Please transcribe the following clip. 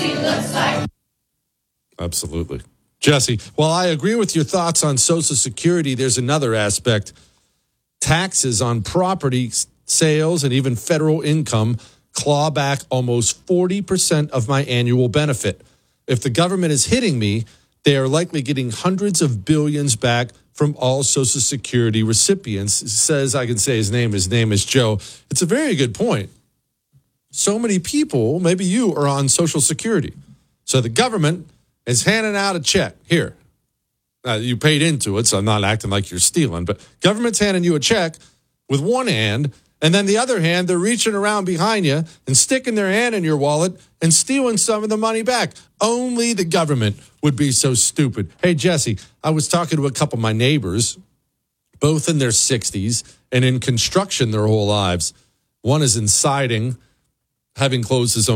Absolutely. Jesse, while I agree with your thoughts on Social Security, there's another aspect. Taxes on property sales and even federal income claw back almost 40% of my annual benefit. If the government is hitting me, they are likely getting hundreds of billions back from all Social Security recipients. It says, I can say his name is Joe. It's a very good point. So many people, maybe you, are on Social Security. So the government is handing out a check. Here, you paid into it, so I'm not acting like you're stealing, but government's handing you a check with one hand, and then the other hand, they're reaching around behind you and sticking their hand in your wallet and stealing some of the money back. Only the government would be so stupid. Hey, Jesse, I was talking to a couple of my neighbors, both in their 60s and in construction their whole lives. One is in siding, having closed his own